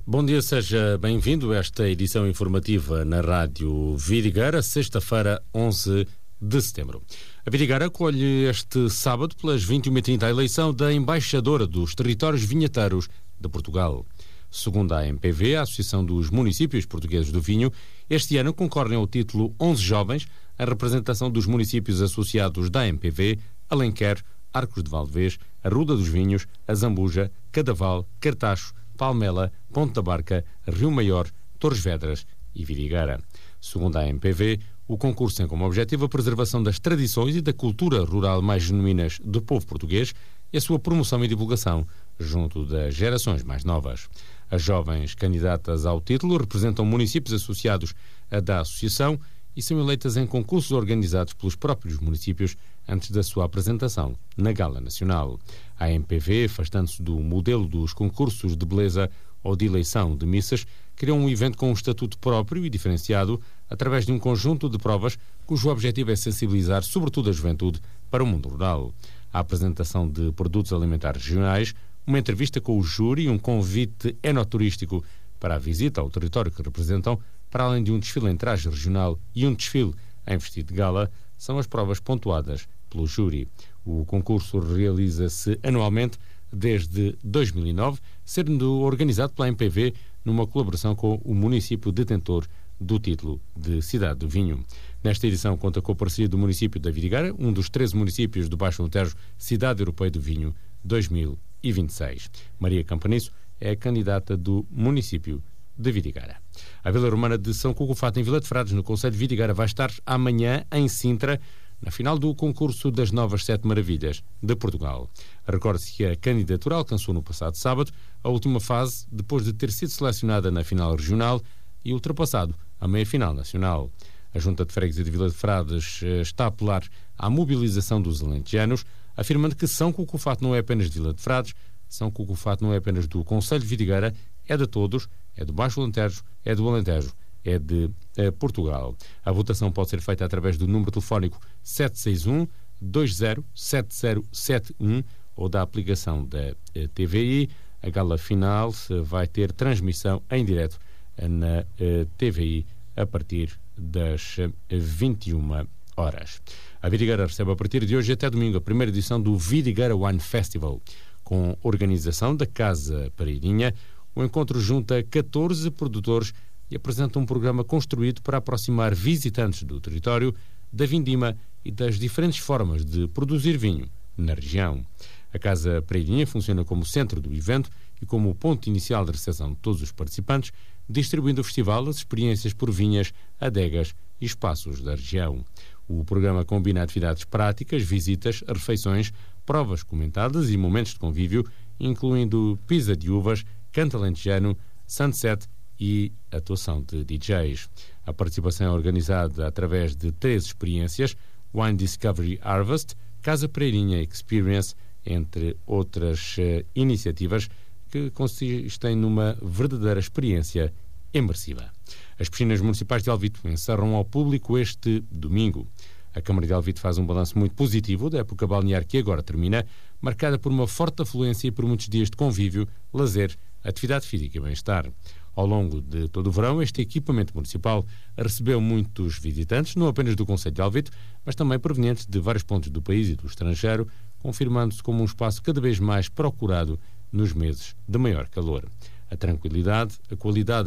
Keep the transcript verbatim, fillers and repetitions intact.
Bom dia, seja bem-vindo a esta edição informativa na Rádio Vidigueira, sexta-feira, onze de setembro. A Vidigueira acolhe este sábado, pelas vinte e uma e trinta, a eleição da embaixadora dos territórios vinheteiros de Portugal. Segundo a A M P V, a Associação dos Municípios Portugueses do Vinho, este ano concorrem ao título onze jovens, a representação dos municípios associados da A M P V, Alenquer, Arcos de Valdevez, Arruda dos Vinhos, Azambuja, Cadaval, Cartacho, Palmela, Ponta Barca, Rio Maior, Torres Vedras e Vidigueira. Segundo a A M P V, o concurso tem como objetivo a preservação das tradições e da cultura rural mais genuínas do povo português e a sua promoção e divulgação junto das gerações mais novas. As jovens candidatas ao título representam municípios associados à da associação e são eleitas em concursos organizados pelos próprios municípios antes da sua apresentação na Gala Nacional. A A M P V, afastando-se do modelo dos concursos de beleza ou de eleição de missas, criou um evento com um estatuto próprio e diferenciado através de um conjunto de provas cujo objetivo é sensibilizar sobretudo a juventude para o mundo rural. A apresentação de produtos alimentares regionais, uma entrevista com o júri e um convite enoturístico para a visita ao território que representam, para além de um desfile em traje regional e um desfile em vestido de gala, são as provas pontuadas pelo júri. O concurso realiza-se anualmente desde dois mil e nove, sendo organizado pela A M P V numa colaboração com o município detentor do título de Cidade do Vinho. Nesta edição conta com a parceria do município da Vidigueira, um dos treze municípios do Baixo Alentejo, Cidade Europeia do Vinho dois mil e vinte e seis. Maria Campanisso é a candidata do município de Vidigueira. A Vila Romana de São Cucufato, em Vila de Frades, no concelho de Vidigueira, vai estar amanhã em Sintra, na final do concurso das Novas Sete Maravilhas de Portugal. Recorde-se que a candidatura alcançou no passado sábado a última fase, depois de ter sido selecionada na final regional e ultrapassado a meia-final nacional. A Junta de Freguesia de Vila de Frades está a apelar à mobilização dos alentejanos, afirmando que São Cucufato não é apenas de Vila de Frades, São Cucufato não é apenas do concelho de Vidigueira, é de todos, é do Baixo Alentejo, é do Alentejo, é de eh, Portugal. A votação pode ser feita através do número telefónico sete seis um, dois zero sete zero sete um ou da aplicação da eh, T V I. A gala final eh, vai ter transmissão em direto eh, na eh, T V I a partir das eh, vinte e uma horas. A Vidigueira recebe a partir de hoje até domingo a primeira edição do Vidigueira Wine Festival, com organização da Casa Pareirinha. O encontro junta catorze produtores e apresenta um programa construído para aproximar visitantes do território, da vindima e das diferentes formas de produzir vinho na região. A Casa Pareirinha funciona como centro do evento e como o ponto inicial de recepção de todos os participantes, distribuindo o festival as experiências por vinhas, adegas e espaços da região. O programa combina atividades práticas, visitas, refeições, provas comentadas e momentos de convívio, incluindo pisa de uvas, canto alentejano, sunset e atuação de D Js. A participação é organizada através de três experiências: Wine Discovery Harvest, Casa Pareirinha Experience, entre outras uh, iniciativas que consistem numa verdadeira experiência imersiva. As piscinas municipais de Alvito encerram ao público este domingo. A Câmara de Alvito faz um balanço muito positivo da época balnear que agora termina, marcada por uma forte afluência e por muitos dias de convívio, lazer, atividade física e bem-estar. Ao longo de todo o verão, este equipamento municipal recebeu muitos visitantes, não apenas do concelho de Alvito, mas também provenientes de vários pontos do país e do estrangeiro, confirmando-se como um espaço cada vez mais procurado nos meses de maior calor. A tranquilidade, a qualidade